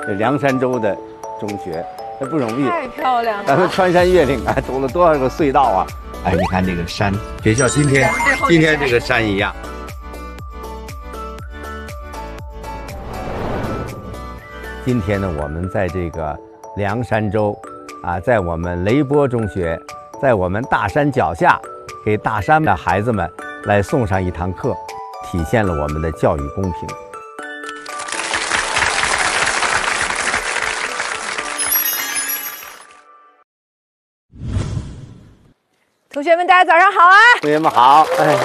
这凉山州的中学，这不容易， 太漂亮了。 咱们穿山越岭啊，走了多少个隧道啊！哎，你看这个山，学校今天这个山一样。今天呢，我们在这个凉山州啊，在我们雷波中学，在我们大山脚下，给大山的孩子们来送上一堂课，体现了我们的教育公平。 同学们，大家早上好啊！ 同学们好，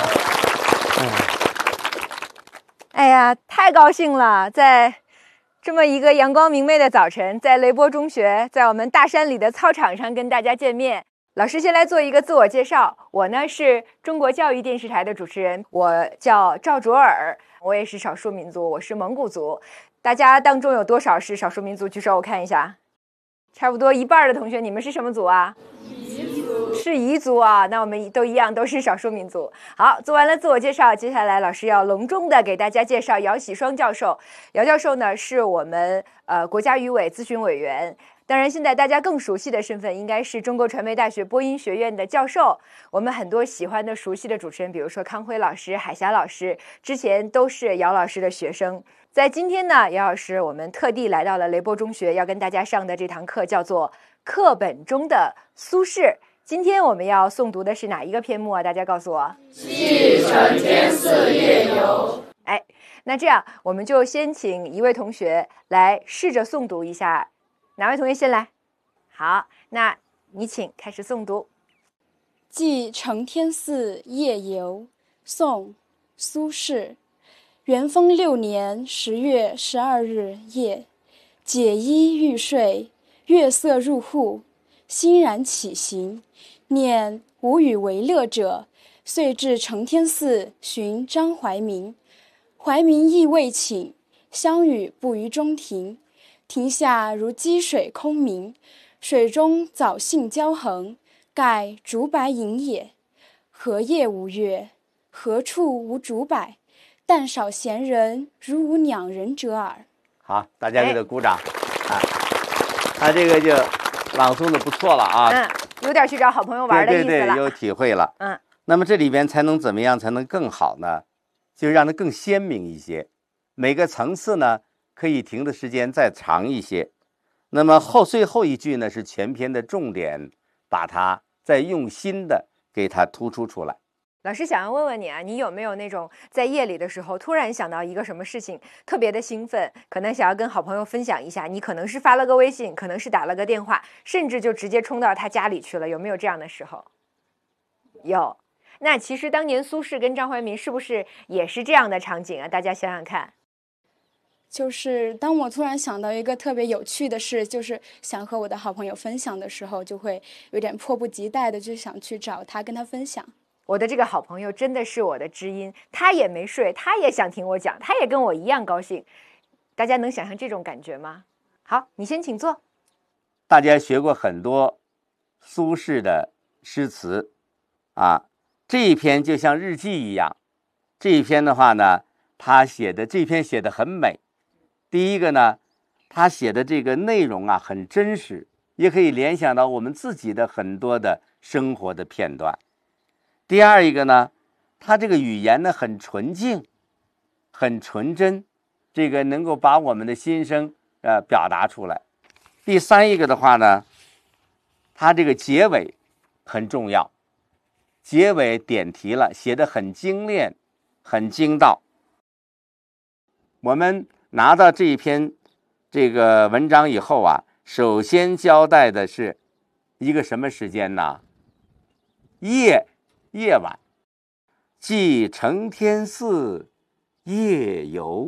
哎呀，太高兴了，在这么一个阳光明媚的早晨，在雷波中学，在我们大山里的操场上跟大家见面。老师先来做一个自我介绍，我呢是中国教育电视台的主持人，我叫赵卓尔，我也是少数民族，我是蒙古族。大家当中有多少是少数民族？举手我看一下，差不多一半的同学，你们是什么族啊？是彝族啊，那我们都一样，都是少数民族。好，做完了自我介绍，接下来老师要隆重的给大家介绍姚喜双教授。姚教授呢是我们国家语委咨询委员，当然现在大家更熟悉的身份应该是中国传媒大学播音学院的教授。我们很多喜欢的熟悉的主持人，比如说康辉老师、海霞老师，之前都是姚老师的学生。在今天呢，姚老师我们特地来到了雷波中学，要跟大家上的这堂课叫做课本中的苏轼。今天我们要诵读的是哪一个篇目啊？大家告诉我。 继承天寺夜游。 哎，那这样我们就先请一位同学来试着诵读一下。哪位同学先来？好，那你请开始诵读。 继承天寺夜游，宋·苏轼。元丰6年10月12日夜，解衣欲睡，月色入户，欣然起行，念无与为乐者，遂至承天寺寻张怀民。怀民亦未寝，相与步于中庭。庭下如积水空明，水中藻荇交横，盖竹柏影也。何夜无月？何处无竹柏？但少闲人，如无两人者耳。 好，大家给他鼓掌啊！他这个就朗诵的不错了啊， 有点去找好朋友玩的意思了， 对，有体会了。那么这里边才能怎么样才能更好呢？就让它更鲜明一些，每个层次呢可以停的时间再长一些。那么最后一句呢是全篇的重点，把它再用心的给它突出出来。 老师想要问问你啊，你有没有那种在夜里的时候突然想到一个什么事情，特别的兴奋，可能想要跟好朋友分享一下，你可能是发了个微信，可能是打了个电话，甚至就直接冲到他家里去了，有没有这样的时候？有。那其实当年苏轼跟张怀民是不是也是这样的场景啊？大家想想看。 就是当我突然想到一个特别有趣的事，就是想和我的好朋友分享的时候，就会有点迫不及待的就想去找他跟他分享。 我的这个好朋友真的是我的知音，他也没睡，他也想听我讲，他也跟我一样高兴。大家能想象这种感觉吗？好，你先请坐。 大家学过很多苏轼的诗词啊，这一篇就像日记一样。这一篇的话呢，这篇写的很美。第一个呢，他写的这个内容啊很真实，也可以联想到我们自己的很多的生活的片段。第二一个呢，他这个语言呢很纯净，很纯真，这个能够把我们的心声表达出来。第三一个的话呢，他这个结尾很重要，结尾点题了，写得很精炼，很精到。我们拿到这一篇这个文章以后啊，首先交代的是一个什么时间呢？夜晚，继承天寺夜游。